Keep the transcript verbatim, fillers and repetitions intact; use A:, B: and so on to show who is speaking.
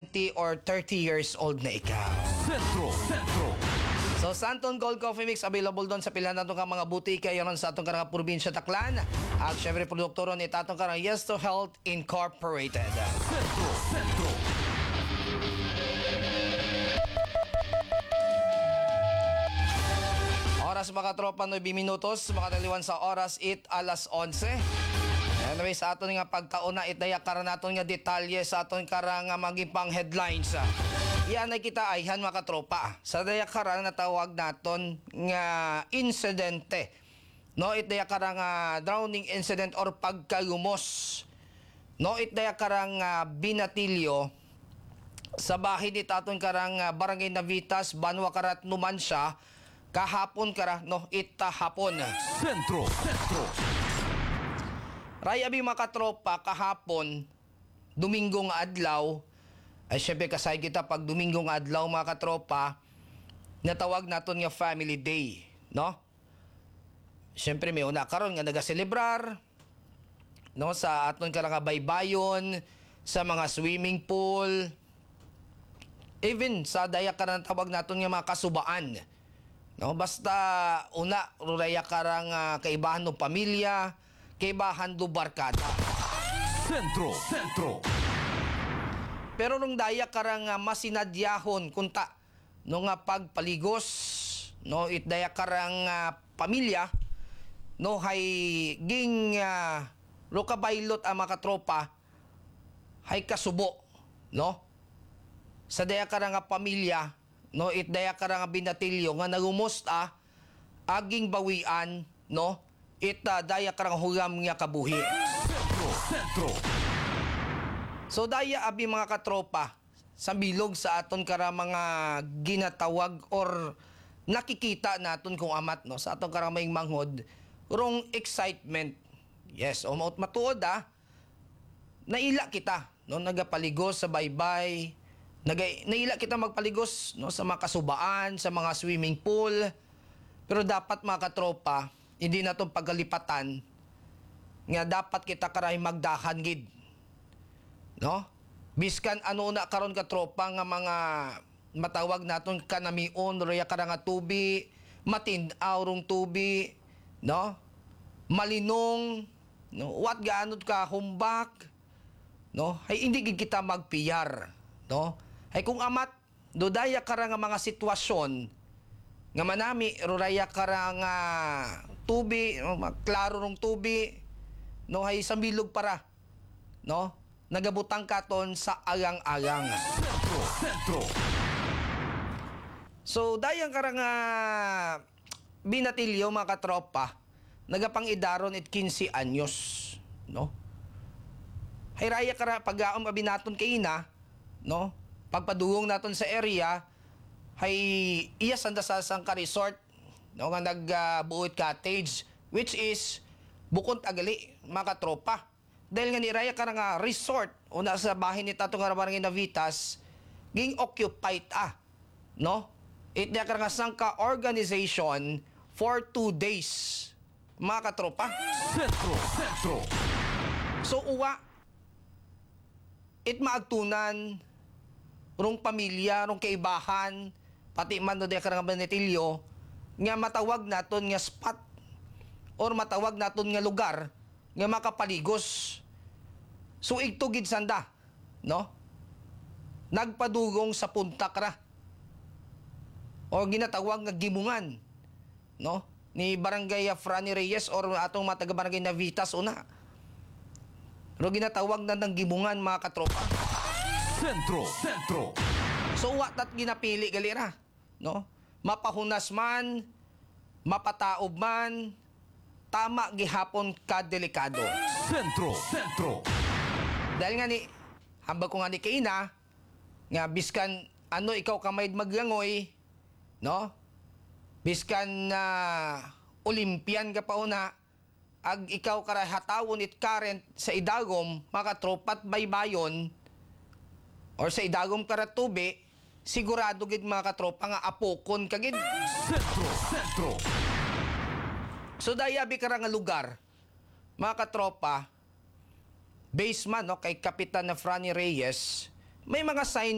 A: twenty or thirty years old na ikaw.
B: Sentro, Sentro.
A: So, Santon Gold Coffee Mix, available doon sa pilihan natin ka mga butika yaron sa atong karang probinsya Taclan. At syempre, produkto ron ito atong karang Yes to Health Incorporated.
B: Sentro, Sentro.
A: Oras mga tropa, nine minutos, makataliwan sa oras it alas onse. Anyway, sa aton nga pagtaon na itaya karon naton nga detalye sa aton karang nga maging pang headlines. Yan ay kita ayhan mga tropa. Sa daya karang natawag naton nga insidente. No, itaya karang uh, drowning incident or pagkayumos. No, itaya karang uh, binatilyo sa bahin ni taton karang uh, Barangay Navitas, Banwa Karat, Numancia. Kahapon kara, no, ita hapon.
B: Sentro, Sentro.
A: Raya bi mga tropa, kahapon, Domingo nga adlaw, ay syempre kasay kita pag Domingo nga adlaw mga katropa, natawag naton nga family day, no? Syempre may una karon nga nagaselebrar, no, sa aton karang baybayon, sa mga swimming pool, even sa daya karang tawag naton nga mga kasubaan. No, basta una ruraya karang uh, kaibahan ng pamilya, kaibahan do barkada.
B: Sentro, Sentro.
A: Pero nung daya karang uh, masinadyahon kunta no nga pagpaligos, no it daya karang uh, pamilya no hay ging uh, rokabaylot ang mga tropa hay kasubo, no? Sa daya karang uh, pamilya no, it daya karang binatilyo nga nagumusta aging bawian, no, it uh, daya karang hugam nga kabuhi.
B: Sentro, Sentro.
A: So daya abi mga katropa sa bilog sa aton kara mga ginatawag or nakikita naton kung amat, no, sa aton kara may manghod rong excitement. Yes, o maut matuod ah, naila kita, no, nagapaligos sa baybay. Nagay, naila kita magpaligos, no, sa mga kasubaan, sa mga swimming pool. Pero dapat mga katropa, hindi na itong pagkalipatan nga dapat kita karay magdahan gid. No? Biskan ano na karon katropa nga mga matawag naton kanamion, roya karang tubi, matinaw rong tubi, no? Malinong, no? What gaanod ka humbak, no? Ay hindi gid kita magpiyar, no? Ay kung amat, dodaya karang mga sitwasyon nga manami, ruraya karang uh, tubi, no? Klaro rong tubi, no? Ay sambilog para, no? Nagabutang katon sa agang-agang.
B: Sentro, Sentro.
A: So, dayang karang uh, binatilyo mga katropa, nagapang idaron it quince anyos, no? Hay raya kara pag-aam abinaton kay ina, no? Pagpadugong naton sa area, hay iya sanda sa sang ka resort, no, nga nagbuot uh, cottage, which is bukod agali mga katropa. Dahil nga ni raya ka nga resort una sa bahin ni Tato nga Barangay Navitas, ging occupied ah, no? It na ka nga sang ka organization for two days mga katropa.
B: Sentro, Sentro.
A: So uwa, it maagtunan rong pamilya, rong kaibahan, pati man no de karang banatilyo, nga matawag naton nga spot or matawag naton nga lugar nga makapaligos. So igto gid sanda, no? Nagpadugong sa puntak ra. O ginatawag nga gimungan, no? Ni Barangay Franny Reyes or atong mga taga Barangay Navitas una. Pero ginatawag na ng gimungan mga katropa.
B: Sentro, Sentro.
A: So what that ginapili galira, no? Mapahunas man, mapataob man, tama gihapon ka delikado.
B: Sentro, Sentro.
A: Dahil nga ni hambag ko nga ni kaina nga biskan ano ikaw kamayd maglangoy, no? Biskan na uh, Olympian ka pa una, ag ikaw kara hatawon it current sa idagom makatropat baybayon or sa idagom karat tubi, sigurado gid mga katropa nga apokon ka gid.
B: Sentro, Sentro.
A: So dayabi kara nga lugar, mga katropa, basement no kay Kapitan na Franny Reyes, may mga sign